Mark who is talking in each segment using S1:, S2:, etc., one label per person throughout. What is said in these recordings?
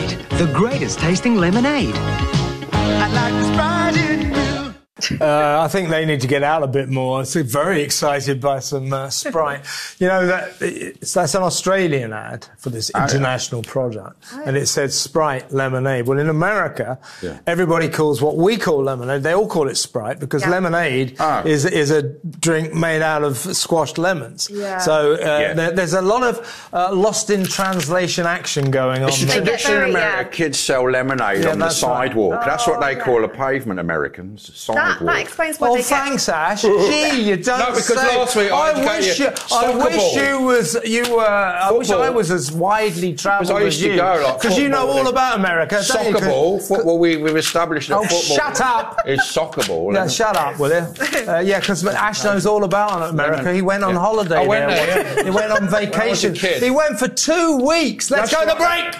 S1: Lemonade, the greatest tasting lemonade.
S2: I like the Sprite in blue.
S3: I think they need to get out a bit more. I'm very excited by some Sprite. You know, that's an Australian ad for this international product. And it said Sprite lemonade. Well, in America, everybody calls what we call lemonade, they all call it Sprite because lemonade is a drink made out of squashed lemons. So there's a lot of lost in translation action going on.
S4: It's a tradition in America. Kids sell lemonade on the sidewalk. That's what they call a pavement, Americans. Sidewalk.
S5: That explains why they
S3: thanks, Ash. Gee, you don't
S4: No, because
S3: say.
S4: last week I wish
S3: I was as widely travelled as you.
S4: Because
S3: you know all about America, don't you?
S4: Soccer ball. Football, we've established that football.
S3: Shut up!
S4: Is soccer ball.
S3: Yeah, shut up, will you? Because Ash knows all about America. He went on holiday
S4: I went there.
S3: He went on vacation. He went for 2 weeks. Let's go to break!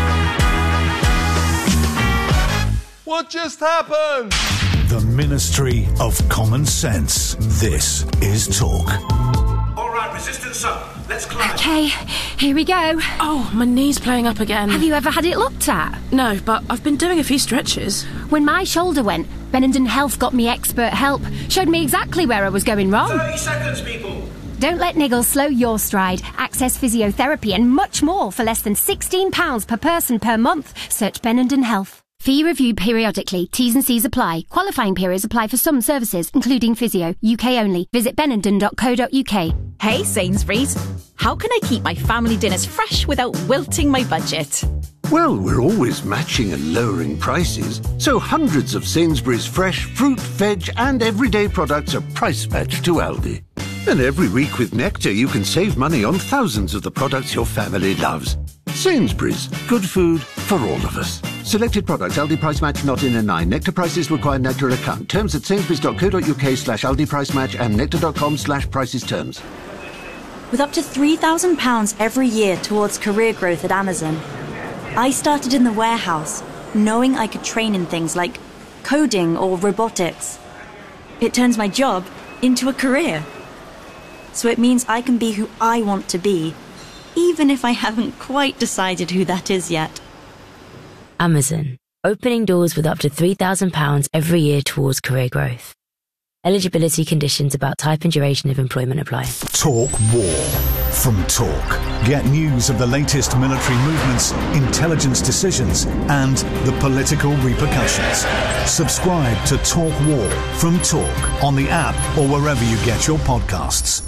S3: What just happened?
S6: The Ministry of Common Sense. This is Talk.
S7: All right, resistance up. Let's climb.
S8: OK, here we go.
S9: Oh, my knee's playing up again.
S8: Have you ever had it looked at?
S9: No, but I've been doing a few stretches.
S8: When my shoulder went, Benenden Health got me expert help. Showed me exactly where I was going wrong.
S7: 30 seconds, people.
S8: Don't let niggles slow your stride. Access physiotherapy and much more for less than £16 per person per month. Search Benenden Health. Fee reviewed periodically. T's and C's apply. Qualifying periods apply for some services, including physio. UK only. Visit benenden.co.uk.
S10: Hey, Sainsbury's. How can I keep my family dinners fresh without wilting my budget?
S11: Well, we're always matching and lowering prices, so hundreds of Sainsbury's fresh fruit, veg and everyday products are price matched to Aldi. And every week with Nectar you can save money on thousands of the products your family loves. Sainsbury's. Good food for all of us. Selected products, Aldi price match not in a 9. Nectar prices require Nectar account. Terms at sainsbury's.co.uk/Aldi price match and nectar.com/prices terms.
S10: With up to £3,000 every year towards career growth at Amazon, I started in the warehouse, knowing I could train in things like coding or robotics. It turns my job into a career. So it means I can be who I want to be, even if I haven't quite decided who that is yet.
S12: Amazon, opening doors with up to £3,000 every year towards career growth. Eligibility conditions about type and duration of employment apply.
S6: Talk War from Talk. Get news of the latest military movements, intelligence decisions, and the political repercussions. Subscribe to Talk War from Talk on the app or wherever you get your podcasts.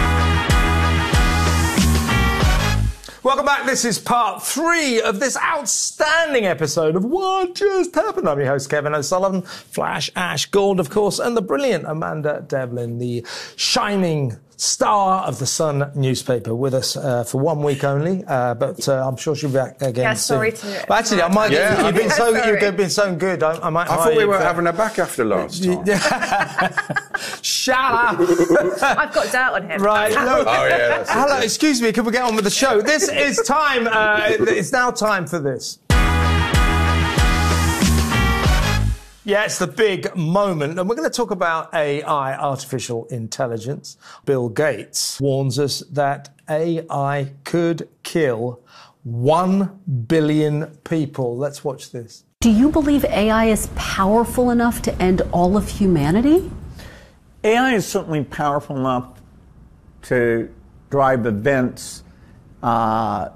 S3: Welcome back. This is part 3 of this outstanding episode of What Just Happened. I'm your host, Kevin O'Sullivan, Flash Ash Gould, of course, and the brilliant Amanda Devlin, the shining star of the Sun newspaper, with us for 1 week only, but I'm sure she'll be back again soon.
S5: Sorry to...
S3: But actually, I might get, you've been so good, I might
S4: I thought we were having her back after last time.
S3: Shut up!
S5: I've got dirt on him.
S3: Right, look.
S4: Oh, yeah, that's it.
S3: Hello, excuse me, can we get on with the show? This is time, it's now time for this. Yeah, it's the big moment, and we're going to talk about AI, artificial intelligence. Bill Gates warns us that AI could kill 1 billion people. Let's watch this.
S13: Do you believe AI is powerful enough to end all of humanity?
S14: AI is certainly powerful enough to drive events that,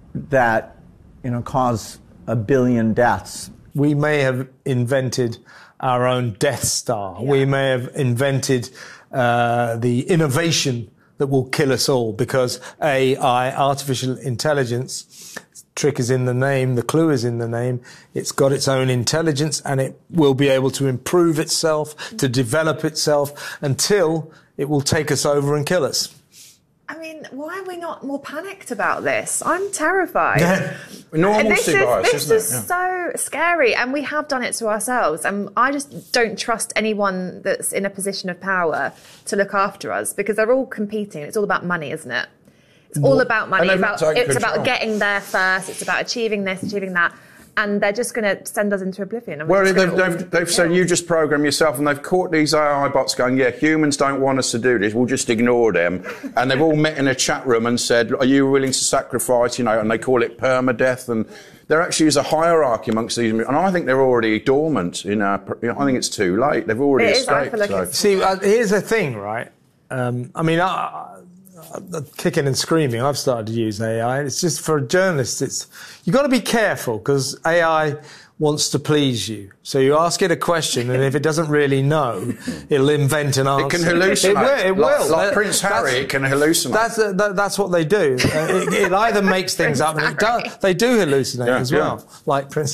S14: cause 1 billion deaths.
S3: We may have invented our own Death Star. Yeah. We may have invented the innovation that will kill us all, because AI, artificial intelligence, trick is in the name, the clue is in the name. It's got its own intelligence, and it will be able to improve itself, to develop itself, until it will take us over and kill us.
S5: I mean, why are we not more panicked about this? I'm terrified.
S4: This
S5: is so scary, and we have done it to ourselves. And I just don't trust anyone that's in a position of power to look after us, because they're all competing. It's all about money, isn't it? It's all about money. It's about getting there first. It's about achieving this, achieving that. and they're just going to send us into oblivion.
S4: Well, they've said you just program yourself, and they've caught these AI bots going, yeah, humans don't want us to do this, we'll just ignore them. And they've all met in a chat room and said, are you willing to sacrifice, you know, and they call it permadeath. And there actually is a hierarchy amongst these, and I think they're already dormant. I think it's too late. They've already escaped.
S3: See, here's the thing, right? Kicking and screaming, I've started to use AI. It's just for journalists, you've got to be careful because AI wants to please you. So you ask it a question, and if it doesn't really know, it'll invent an answer.
S4: It can hallucinate.
S3: It will.
S4: Like Prince Harry, it can hallucinate. That's
S3: what they do. It either makes things up, and they do hallucinate as well, like Prince.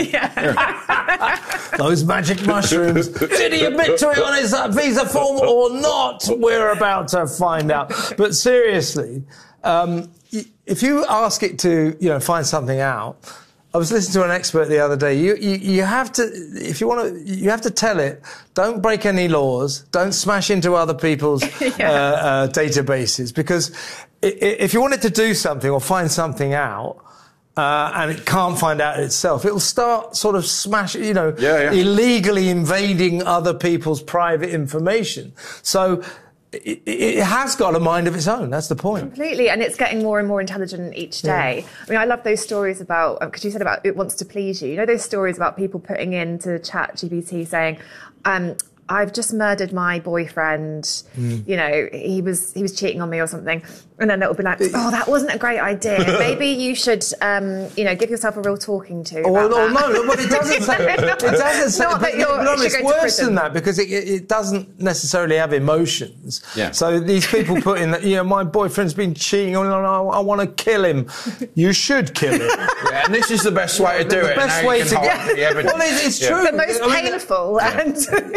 S3: Those magic mushrooms. Did he admit to it on his visa form or not? We're about to find out. But seriously, if you ask it to, find something out. I was listening to an expert the other day. You have to, if you want to, you have to tell it, don't break any laws, don't smash into other people's databases, because if you want it to do something or find something out, and it can't find out itself, it'll start sort of illegally invading other people's private information. So it has got a mind of its own. That's the point.
S5: Completely, and it's getting more and more intelligent each day. I mean, I love those stories about, because you said about it wants to please you. You know those stories about people putting into ChatGPT saying, I've just murdered my boyfriend. You know, he was cheating on me or something, and then it'll be like, oh, that wasn't a great idea. Maybe you should, give yourself a real talking to.
S3: No, but it doesn't say. It doesn't say. Not that it's worse than that, because it doesn't necessarily have emotions. Yeah. So these people put in that, my boyfriend's been cheating on, I want to kill him. You should kill him.
S4: Yeah, and this is the best way to do it.
S3: The best way to get
S4: the evidence.
S3: Well, it's true.
S5: The most painful and.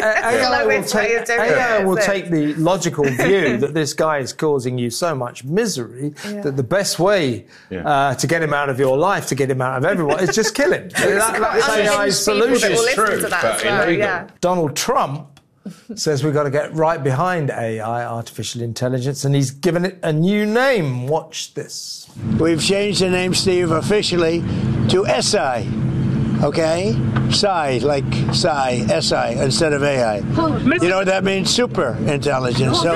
S3: AI will take the logical view that this guy is causing you so much misery that the best way to get him out of your life, to get him out of everyone, is just kill him. That's AI's solution.
S4: It's true, but illegal.
S3: Donald Trump says we've got to get right behind AI, artificial intelligence, and he's given it a new name. Watch this.
S15: We've changed the name, Steve, officially to SI. Okay? Psi, like Psi, SI, instead of AI. You know what that means? Super intelligence. So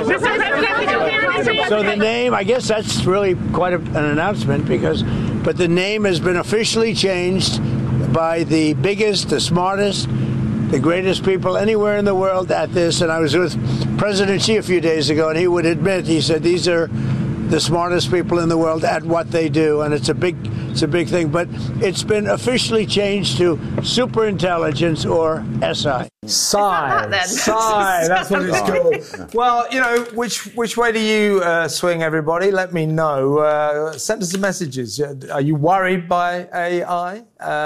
S15: the name, I guess that's really quite an announcement, but the name has been officially changed by the biggest, the smartest, the greatest people anywhere in the world at this. And I was with President Xi a few days ago, and he would admit, he said, these are the smartest people in the world at what they do, and it's a big thing. But it's been officially changed to superintelligence, or SI.
S3: Psi, that's what it's called. Well, which way do you swing, everybody? Let me know. Send us some messages. Are you worried by AI?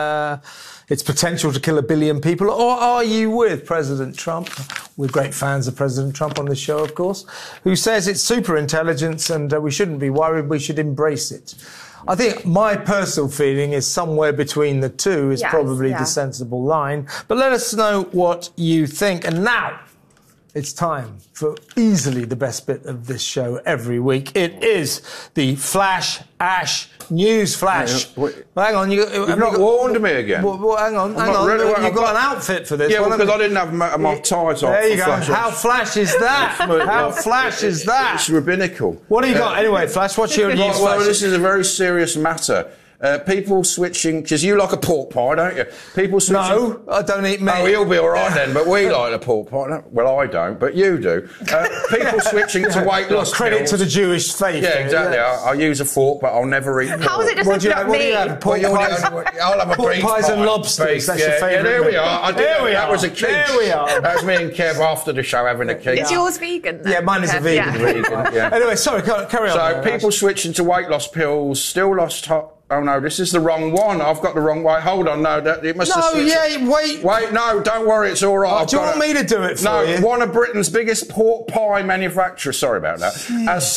S3: Its potential to kill 1 billion people, or are you with President Trump? We're great fans of President Trump on this show, of course, who says it's super intelligence and we shouldn't be worried, we should embrace it. I think my personal feeling is somewhere between the two is probably the sensible line. But let us know what you think. And now it's time for easily the best bit of this show every week. It is the Flash Ash News Flash. Well, hang on,
S4: you've not warned me again.
S3: Well, hang on. You've got an outfit for this.
S4: Yeah, because I didn't have my ties on.
S3: There you go. How flash is that? How flash is that?
S4: It's rabbinical.
S3: What do you got? Anyway, Flash, what's your news?
S4: Well, this is a very serious matter. People switching, because you like a pork pie, don't you? People switching.
S3: No, I don't eat meat.
S4: Oh, you'll be all right then, but we like a pork pie. Well, I don't, but you do. People switching to weight loss
S3: credit
S4: pills.
S3: to the Jewish faith.
S4: Yeah, exactly. I'll use a fork, but I'll never eat pork.
S5: How is it just what do you have?
S3: Pork pies,
S4: I'll have a
S3: pork pies and lobsters. That's your favourite.
S4: Yeah, there we are. That was a quiche.
S3: There we are.
S4: That was me and Kev after the show having a quiche.
S5: Is yours vegan then?
S3: Yeah, mine is a vegan.
S4: Yeah.
S3: Anyway, sorry, carry on.
S4: So people switching to weight loss pills, still lost hot. Oh no, this is the wrong one. I've got the wrong way. Hold on, no, it must have switched. Wait, no, don't worry, it's all right.
S3: Do you want me to do it for you?
S4: No, one of Britain's biggest pork pie manufacturers, sorry about that, has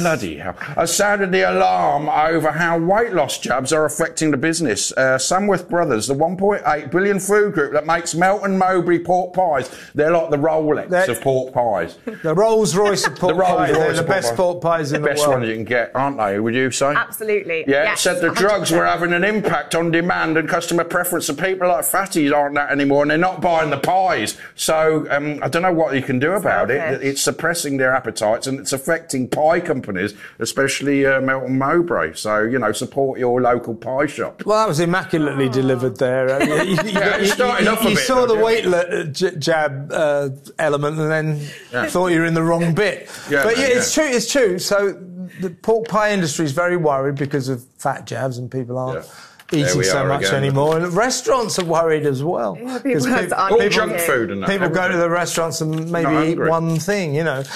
S4: sounded the alarm over how weight loss jabs are affecting the business. Samworth Brothers, the 1.8 billion food group that makes Melton Mowbray pork pies, they're like the Rolex of pork pies.
S3: The Rolls-Royce of pork pies. They're the best pork pies in the world.
S4: The best one you can get, aren't they? Would you say?
S5: Absolutely.
S4: Yeah, said the drugs were having an impact on demand and customer preference, and people like fatties aren't that anymore, and they're not buying the pies. So I don't know what you can do about it. It's suppressing their appetites, and it's affecting pie companies, especially Melton Mowbray. So, you know, support your local pie shop.
S3: Well, that was immaculately delivered there. You saw the weight jab element and then thought you were in the wrong bit. But it's true. So the pork pie industry is very worried because of fat jabs and people aren't eating so much anymore. And restaurants are worried as well.
S5: Yeah, people
S4: junk food and that.
S3: People go to the restaurants and maybe eat one thing, you know.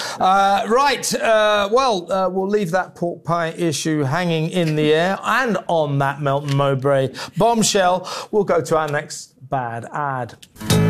S3: We'll leave that pork pie issue hanging in the air. And on that Melton Mowbray bombshell, we'll go to our next bad ad.